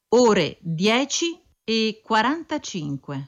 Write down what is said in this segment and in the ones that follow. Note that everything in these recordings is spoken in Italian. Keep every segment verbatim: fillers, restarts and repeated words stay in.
Ore dieci e quarantacinque.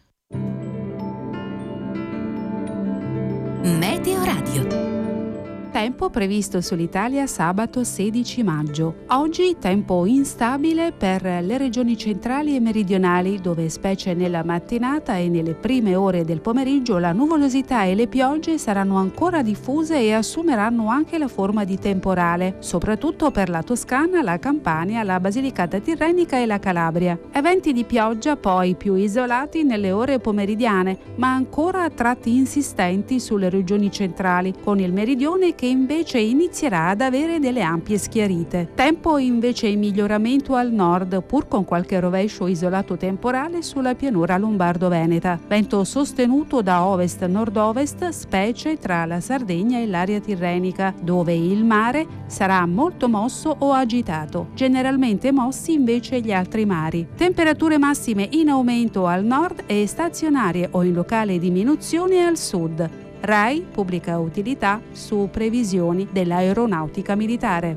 Meteo Radio. Tempo previsto sull'Italia sabato sedici maggio. Oggi tempo instabile per le regioni centrali e meridionali, dove specie nella mattinata e nelle prime ore del pomeriggio la nuvolosità e le piogge saranno ancora diffuse e assumeranno anche la forma di temporale, soprattutto per la Toscana, la Campania, la Basilicata tirrenica e la Calabria. Eventi di pioggia poi più isolati nelle ore pomeridiane, ma ancora a tratti insistenti sulle regioni centrali, con il meridione che invece inizierà ad avere delle ampie schiarite. Tempo invece in miglioramento al nord, pur con qualche rovescio isolato temporale sulla pianura lombardo-veneta. Vento sostenuto da ovest-nord-ovest, specie tra la Sardegna e l'area tirrenica, dove il mare sarà molto mosso o agitato. Generalmente mossi invece gli altri mari. Temperature massime in aumento al nord e stazionarie o in locale diminuzione al sud. RAI pubblica utilità su previsioni dell'aeronautica militare.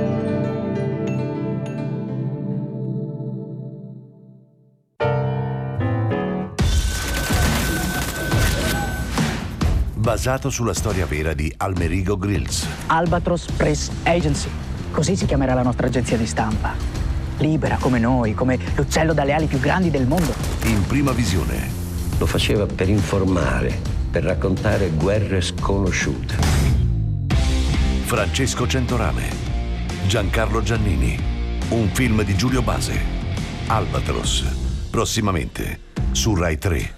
Basato sulla storia vera di Almerigo Grills. Albatros Press Agency, così si chiamerà la nostra agenzia di stampa. Libera come noi, come l'uccello dalle ali più grandi del mondo. In prima visione. Lo faceva per informare, per raccontare guerre sconosciute. Francesco Centorame, Giancarlo Giannini, un film di Giulio Base. Albatros, prossimamente su Rai tre.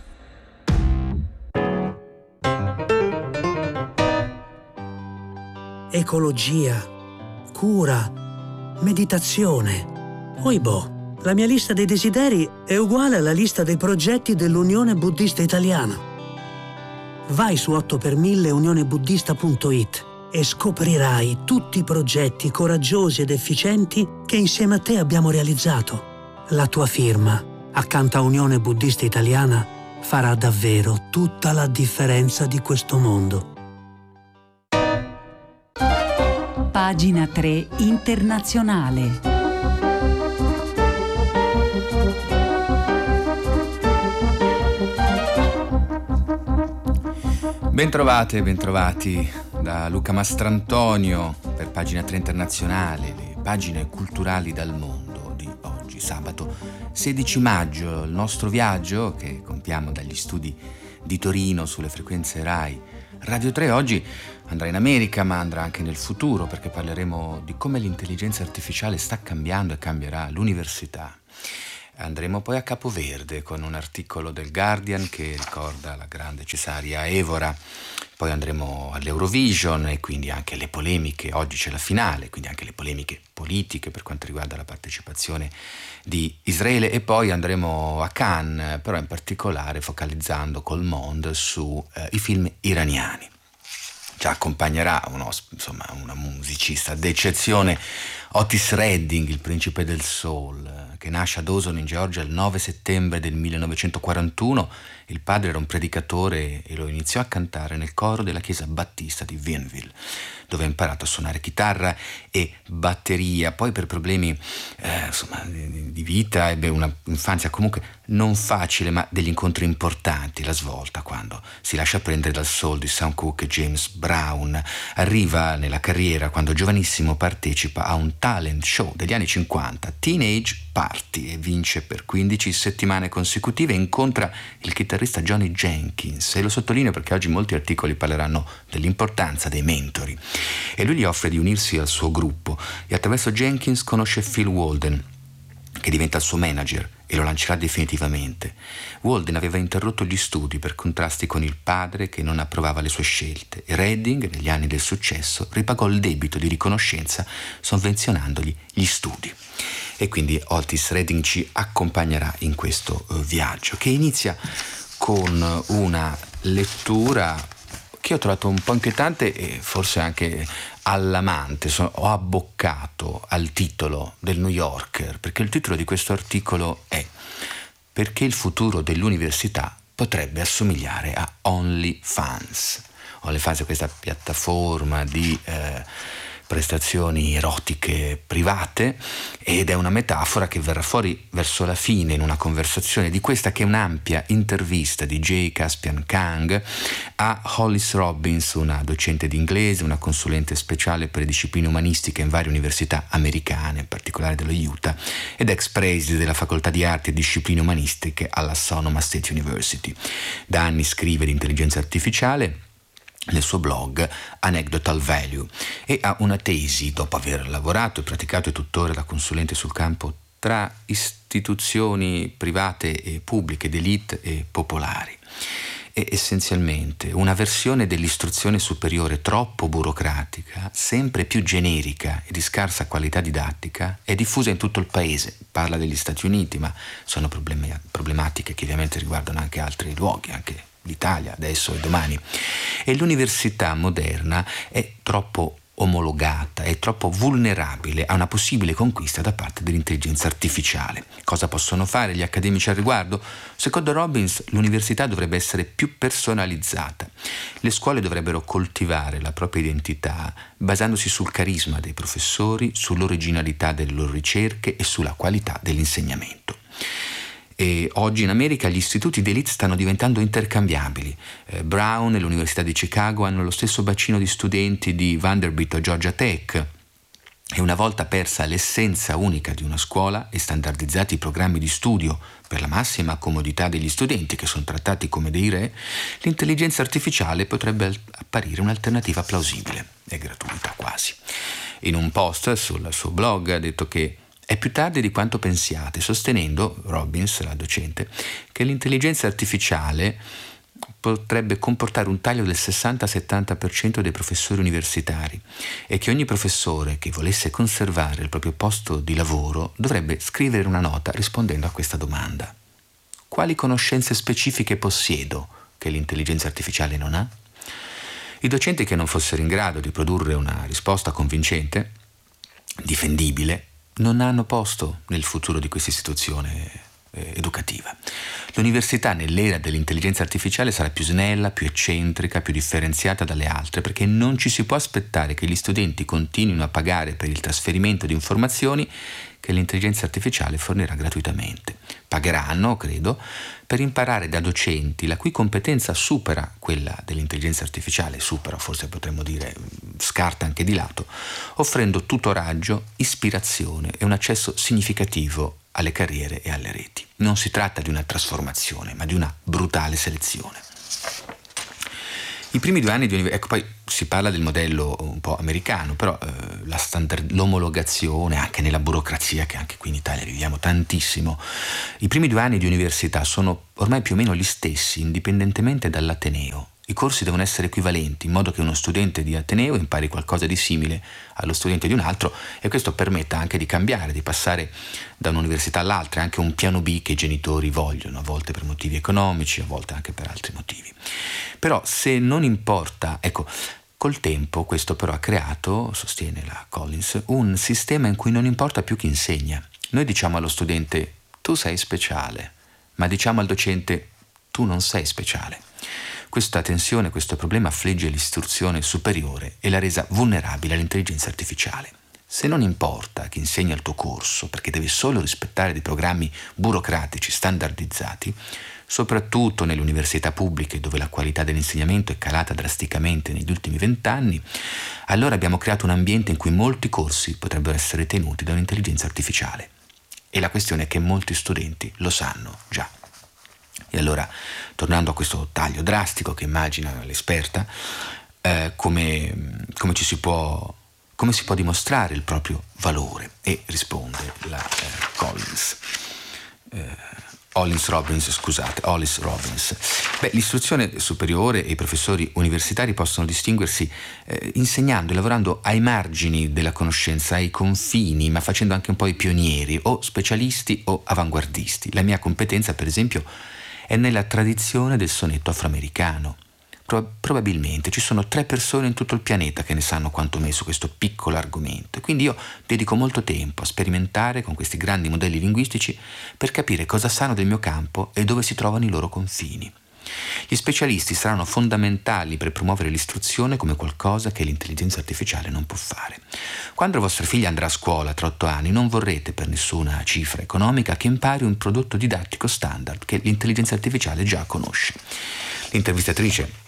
Ecologia, cura, meditazione. Oibò, la mia lista dei desideri è uguale alla lista dei progetti dell'Unione Buddista Italiana. Vai su otto per mille unione buddista punto it e scoprirai tutti i progetti coraggiosi ed efficienti che insieme a te abbiamo realizzato. La tua firma, accanto a Unione Buddista Italiana, farà davvero tutta la differenza di questo mondo. Pagina tre internazionale. Bentrovate, bentrovati da Luca Mastrantonio per Pagina tre Internazionale, le pagine culturali dal mondo di oggi, sabato sedici maggio. Il nostro viaggio, che compiamo dagli studi di Torino sulle frequenze Rai Radio tre, oggi andrà in America, ma andrà anche nel futuro, perché parleremo di come l'intelligenza artificiale sta cambiando e cambierà l'università. Andremo poi a Capoverde con un articolo del Guardian che ricorda la grande Cesaria Evora. Poi andremo all'Eurovision e quindi anche le polemiche. Oggi c'è la finale, quindi anche le polemiche politiche per quanto riguarda la partecipazione di Israele. E poi andremo a Cannes, però in particolare focalizzando col Monde sui eh, film iraniani. Ci accompagnerà uno, insomma, una musicista d'eccezione, Otis Redding, il principe del soul, che nasce ad Dawson in Georgia il nove settembre del millenovecentoquarantuno. Il padre era un predicatore e lo iniziò a cantare nel coro della chiesa battista di Vinville, dove ha imparato a suonare chitarra e batteria. Poi per problemi eh, insomma, di vita ebbe una infanzia comunque non facile, ma degli incontri importanti. La svolta quando si lascia prendere dal soul di Sam Cooke e James Brown. Arriva nella carriera quando giovanissimo partecipa a un talent show degli anni cinquanta, Teenage Party, e vince per quindici settimane consecutive. Incontra il chitarrista Johnny Jenkins, e lo sottolineo perché oggi molti articoli parleranno dell'importanza dei mentori, e lui gli offre di unirsi al suo gruppo, e attraverso Jenkins conosce Phil Walden, che diventa il suo manager e lo lancerà definitivamente. Walden aveva interrotto gli studi per contrasti con il padre che non approvava le sue scelte, e Redding, negli anni del successo, ripagò il debito di riconoscenza sovvenzionandogli gli studi. E quindi Otis Redding ci accompagnerà in questo uh, viaggio, che inizia con una lettura che ho trovato un po' inquietante e forse anche allamante. Sono, ho abboccato al titolo del New Yorker, perché il titolo di questo articolo è "Perché il futuro dell'università potrebbe assomigliare a OnlyFans". OnlyFans è questa piattaforma di eh, prestazioni erotiche private, ed è una metafora che verrà fuori verso la fine in una conversazione di questa, che è un'ampia intervista di J. Caspian Kang a Hollis Robbins, una docente di inglese, una consulente speciale per le discipline umanistiche in varie università americane, in particolare dello Utah, ed ex preside della facoltà di arti e discipline umanistiche alla Sonoma State University. Da anni scrive di intelligenza artificiale nel suo blog Anecdotal Value, e ha una tesi, dopo aver lavorato e praticato e tuttora da consulente sul campo tra istituzioni private e pubbliche, d'élite e popolari. È essenzialmente una versione dell'istruzione superiore troppo burocratica, sempre più generica e di scarsa qualità didattica, è diffusa in tutto il paese. Parla degli Stati Uniti, ma sono problemi, problematiche che ovviamente riguardano anche altri luoghi, anche l'Italia adesso e domani. E l'università moderna è troppo omologata, è troppo vulnerabile a una possibile conquista da parte dell'intelligenza artificiale. Cosa possono fare gli accademici al riguardo? Secondo Robbins, l'università dovrebbe essere più personalizzata. Le scuole dovrebbero coltivare la propria identità basandosi sul carisma dei professori, sull'originalità delle loro ricerche e sulla qualità dell'insegnamento. E oggi in America gli istituti d'élite stanno diventando intercambiabili. Eh, Brown e l'Università di Chicago hanno lo stesso bacino di studenti di Vanderbilt o Georgia Tech. E una volta persa l'essenza unica di una scuola e standardizzati i programmi di studio per la massima comodità degli studenti, che sono trattati come dei re, l'intelligenza artificiale potrebbe apparire un'alternativa plausibile e gratuita quasi. In un post sul suo blog ha detto che è più tardi di quanto pensiate, sostenendo, Robbins, la docente, che l'intelligenza artificiale potrebbe comportare un taglio del sessanta settanta per cento dei professori universitari e che ogni professore che volesse conservare il proprio posto di lavoro dovrebbe scrivere una nota rispondendo a questa domanda. Quali conoscenze specifiche possiedo che l'intelligenza artificiale non ha? I docenti che non fossero in grado di produrre una risposta convincente, difendibile, non hanno posto nel futuro di questa istituzione eh, educativa. L'università nell'era dell'intelligenza artificiale sarà più snella, più eccentrica, più differenziata dalle altre, perché non ci si può aspettare che gli studenti continuino a pagare per il trasferimento di informazioni che l'intelligenza artificiale fornirà gratuitamente. Pagheranno, credo, per imparare da docenti la cui competenza supera quella dell'intelligenza artificiale, supera, forse potremmo dire, scarta anche di lato, offrendo tutoraggio, ispirazione e un accesso significativo alle carriere e alle reti. Non si tratta di una trasformazione, ma di una brutale selezione. I primi due anni di università, ecco, poi si parla del modello un po' americano, però eh, la standard, l'omologazione anche nella burocrazia, che anche qui in Italia viviamo tantissimo, i primi due anni di università sono ormai più o meno gli stessi, indipendentemente dall'ateneo. I corsi devono essere equivalenti, in modo che uno studente di ateneo impari qualcosa di simile allo studente di un altro, e questo permetta anche di cambiare, di passare da un'università all'altra, anche un piano B che i genitori vogliono, a volte per motivi economici, a volte anche per altri motivi. Però se non importa, ecco, col tempo questo però ha creato, sostiene la Collins, un sistema in cui non importa più chi insegna. Noi diciamo allo studente tu sei speciale, ma diciamo al docente tu non sei speciale. Questa tensione, questo problema affligge l'istruzione superiore e l'ha resa vulnerabile all'intelligenza artificiale. Se non importa chi insegna il tuo corso, perché devi solo rispettare dei programmi burocratici standardizzati, soprattutto nelle università pubbliche dove la qualità dell'insegnamento è calata drasticamente negli ultimi vent'anni, allora abbiamo creato un ambiente in cui molti corsi potrebbero essere tenuti da un'intelligenza artificiale. E la questione è che molti studenti lo sanno già. E allora, tornando a questo taglio drastico che immagina l'esperta, eh, come, come ci si può, come si può dimostrare il proprio valore? E risponde la eh, Collins. Eh, Hollis Robbins, scusate, Hollis Robbins. Beh, l'istruzione superiore e i professori universitari possono distinguersi eh, insegnando e lavorando ai margini della conoscenza, ai confini, ma facendo anche un po' i pionieri, o specialisti o avanguardisti. La mia competenza, per esempio, è nella tradizione del sonetto afroamericano. Pro- probabilmente ci sono tre persone in tutto il pianeta che ne sanno quanto me su questo piccolo argomento. Quindi io dedico molto tempo a sperimentare con questi grandi modelli linguistici per capire cosa sanno del mio campo e dove si trovano i loro confini. Gli specialisti saranno fondamentali per promuovere l'istruzione come qualcosa che l'intelligenza artificiale non può fare. Quando vostra figlia andrà a scuola tra otto anni, non vorrete per nessuna cifra economica che impari un prodotto didattico standard che l'intelligenza artificiale già conosce. L'intervistatrice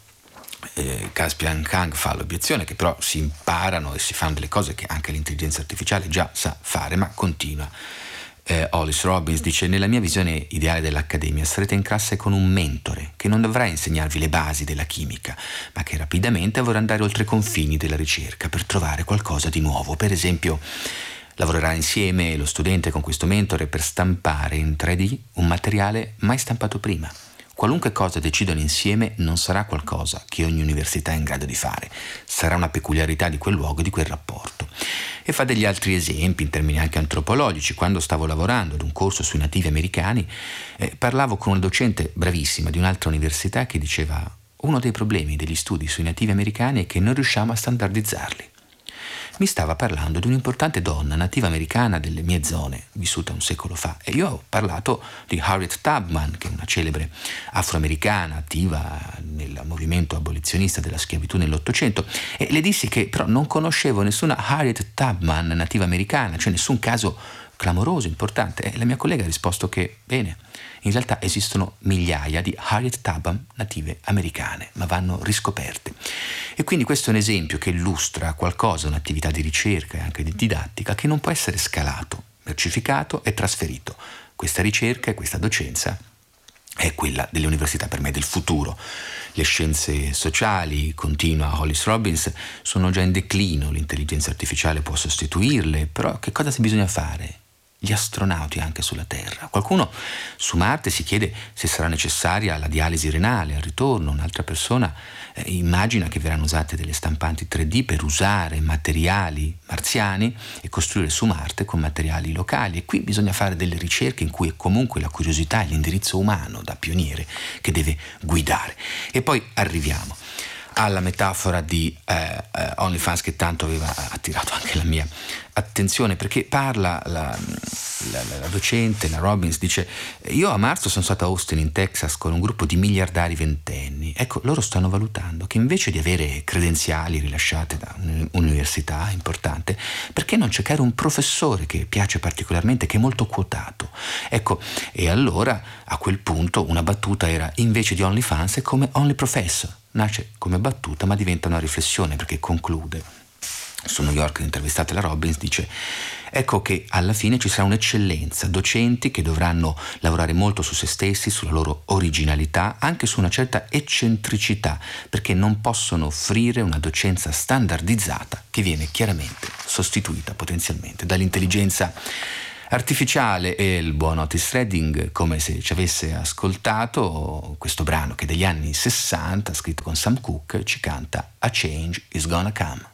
Eh, Caspian Kang fa l'obiezione che però si imparano e si fanno delle cose che anche l'intelligenza artificiale già sa fare, ma continua. eh, Hollis Robbins dice: nella mia visione ideale dell'accademia sarete in classe con un mentore che non dovrà insegnarvi le basi della chimica, ma che rapidamente vorrà andare oltre i confini della ricerca per trovare qualcosa di nuovo. Per esempio, lavorerà insieme lo studente con questo mentore per stampare in tre D un materiale mai stampato prima. Qualunque cosa decidono insieme non sarà qualcosa che ogni università è in grado di fare, sarà una peculiarità di quel luogo e di quel rapporto. E fa degli altri esempi in termini anche antropologici. Quando stavo lavorando ad un corso sui nativi americani, eh, parlavo con una docente bravissima di un'altra università che diceva: uno dei problemi degli studi sui nativi americani è che non riusciamo a standardizzarli. Mi stava parlando di un'importante donna nativa americana delle mie zone, vissuta un secolo fa, e io ho parlato di Harriet Tubman, che è una celebre afroamericana attiva nel movimento abolizionista della schiavitù nell'Ottocento, e le dissi che però non conoscevo nessuna Harriet Tubman nativa americana, cioè nessun caso clamoroso, importante, e la mia collega ha risposto che, bene, in realtà esistono migliaia di Harriet Tubman native americane, ma vanno riscoperte. E quindi questo è un esempio che illustra qualcosa, un'attività di ricerca e anche di didattica che non può essere scalato, mercificato e trasferito. Questa ricerca e questa docenza è quella delle università per me del futuro. Le scienze sociali, continua Hollis Robbins, sono già in declino, l'intelligenza artificiale può sostituirle, però che cosa bisogna fare? Gli astronauti anche sulla Terra. Qualcuno su Marte si chiede se sarà necessaria la dialisi renale al ritorno, un'altra persona eh, immagina che verranno usate delle stampanti tre D per usare materiali marziani e costruire su Marte con materiali locali, e qui bisogna fare delle ricerche in cui è comunque la curiosità e l'indirizzo umano da pioniere che deve guidare. E poi arriviamo alla metafora di eh, eh, OnlyFans, che tanto aveva attirato anche la mia attenzione, perché parla la, la, la docente, la Robbins, dice: io a marzo sono stata a Austin in Texas con un gruppo di miliardari ventenni. Ecco, loro stanno valutando che invece di avere credenziali rilasciate da un'università importante, perché non cercare un professore che piace particolarmente, che è molto quotato. Ecco, e allora a quel punto una battuta era: invece di OnlyFans è come Only Professor. Nasce come battuta ma diventa una riflessione, perché conclude su New York, intervistate la Robbins, dice: ecco che alla fine ci sarà un'eccellenza, docenti che dovranno lavorare molto su se stessi, sulla loro originalità, anche su una certa eccentricità, perché non possono offrire una docenza standardizzata che viene chiaramente sostituita potenzialmente dall'intelligenza artificiale. E il buon Otis Redding, come se ci avesse ascoltato questo brano che è degli anni sessanta, scritto con Sam Cooke, ci canta A Change Is Gonna Come.